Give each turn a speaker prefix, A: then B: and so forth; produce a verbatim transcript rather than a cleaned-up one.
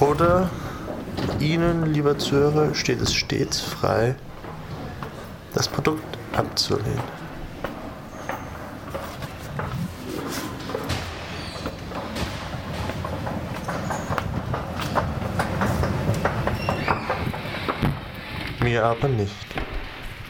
A: Oder Ihnen, lieber Zuhörer, steht es stets frei, das Produkt abzulehnen. Mir aber nicht.